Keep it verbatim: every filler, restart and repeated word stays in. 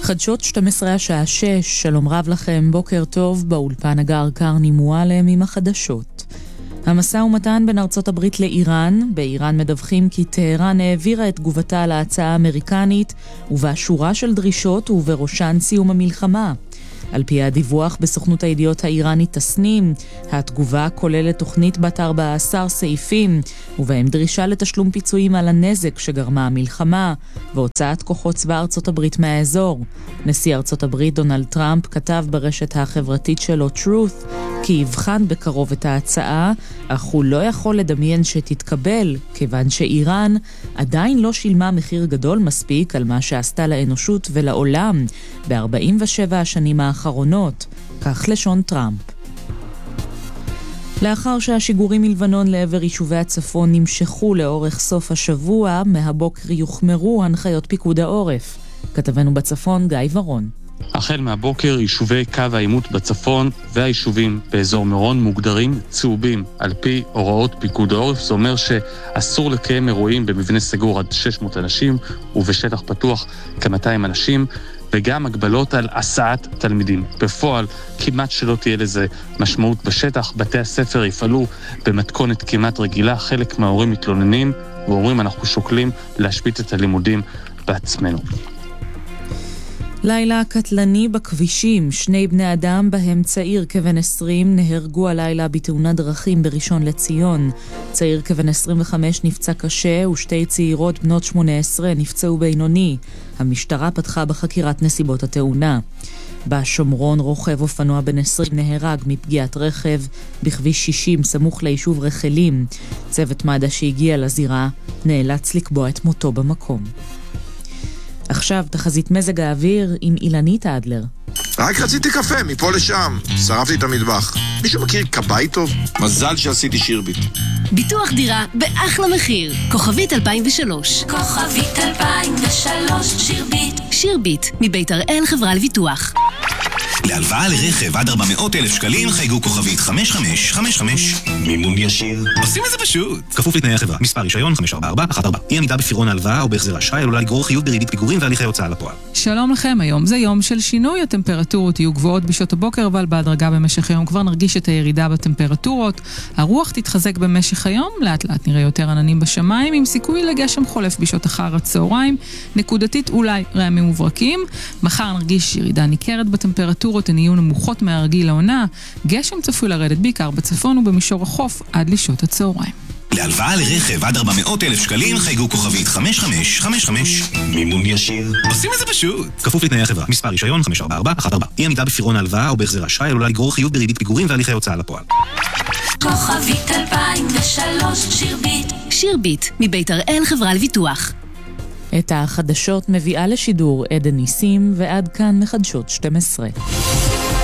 חדשות שתים עשרה השעה שש, שלום רב לכם, בוקר טוב, באולפן הגר קרני מועלם עם החדשות. המשא ומתן בין ארצות הברית לאיראן, באיראן מדווחים כי טהרן העבירה את תגובתה על ההצעה האמריקנית, ובה שורה של דרישות ובראשן סיום המלחמה. על פי הדיווח בסוכנות הידיעות האיראנית תסנים, התגובה כוללת תוכנית בת ארבעה עשר סעיפים, ובהם דרישה לתשלום פיצויים על הנזק שגרמה המלחמה, והוצאת כוחות צבא ארצות הברית מהאזור. נשיא ארצות הברית דונלד טראמפ כתב ברשת החברתית שלו Truth, כי יבחן בקרוב את ההצעה, אך הוא לא יכול לדמיין שתתקבל, כיוון שאיראן עדיין לא שילמה מחיר גדול מספיק על מה שעשתה לאנושות ולעולם ב-ארבעים ושבע השנים האחרונות, כך לשון טראמפ. לאחר שהשיגורים מלבנון לעבר יישובי הצפון נמשכו לאורך סוף השבוע, מהבוקר יוחמרו הנחיות פיקוד העורף. כתבנו בצפון גיא ורון. החל מהבוקר יישובי קו העימות בצפון והיישובים באזור מירון מוגדרים צהובים על פי הוראות פיקוד העורף. זה אומר שאסור לקיים אירועים במבנה סגור עד שש מאות אנשים ובשטח פתוח כ-מאתיים אנשים, וגם הגבלות על הסעת תלמידים. בפועל כמעט שלא תהיה לזה משמעות בשטח. בתי הספר יפעלו במתכונת כמעט רגילה. חלק מההורים מתלוננים ואומרים אנחנו שוקלים להשבית את הלימודים בעצמנו. לילה קטלני בכבישים, שני בני אדם בהם צעיר כבן עשרים נהרגו הלילה בתאונת דרכים בראשון לציון. צעיר כבן עשרים וחמש נפצע קשה ושתי צעירות בנות שמונה עשרה נפצעו בינוני. המשטרה פתחה בחקירת נסיבות התאונה. בשומרון רוכב אופנוע בן עשרים נהרג מפגיעת רכב בכביש שישים סמוך ליישוב רחלים. צוות מד"א שהגיע לזירה נאלץ לקבוע את מותו במקום. עכשיו תחזית מזג האוויר עם אילנית אדלר. רק רציתי קפה, מפה לשם. שרפתי את המטבח. מישהו מכיר קבאי טוב? מזל שעשיתי שירביט. ביטוח דירה באחלה מחיר. כוכבית אלפיים ושלוש. כוכבית אלפיים ושלוש, שירביט. שירביט, מבית הראל חברה לביטוח. להלוואה לרכב עד ארבע מאות אלף שקלים חייגו כוכבית חמש חמש חמש חמש. מימון ישיר. עושים את זה פשוט. כפוף לתנאי החברה. מספר רישיון חמש ארבע ארבע אחת ארבע. אי עמידה בפירעון ההלוואה או בהחזר אשראי עלולה לגרור חיוב בריבית פיגורים והליכי הוצאה לפועל. שלום לכם, היום זה יום של שינוי. הטמפרטורות יהיו גבוהות בשעות הבוקר, אבל בהדרגה במשך היום כבר נרגיש את הירידה בטמפרטורות. הרוח תתחזק במשך היום, לאט לאט נראה יותר עננים בשמיים, עם סיכוי לגשם חולף בשעות אחר הצהריים, נקודתית אולי רעמים מוברקים. מחר נרגיש ירידה ניכרת בטמפרטורות, הן יהיו נמוכות מהרגיל לעונה. גשם צפוי לרדת בעיקר בצפון ובמישור החוף עד לשעות הצהריים. להלוואה לרכב עד ארבע מאות אלף שקלים חייגו כוכבית חמש חמש חמש חמש. מימון ישיר. עושים את זה פשוט. כפוף לתנאי החברה. מספר רישיון חמש ארבע ארבע אחת ארבע. אי עמידה בפירעון ההלוואה או בהחזר אשראי עלולה לגרור חיוב בריבית פיגורים והליכי הוצאה לפועל. כוכבית אלפיים ושלוש, שירביט. שירביט, מבית הראל חברה לביטוח. את החדשות מביאה לשידור עדן ניסים, ועד כאן מחדשות שתים עשרה.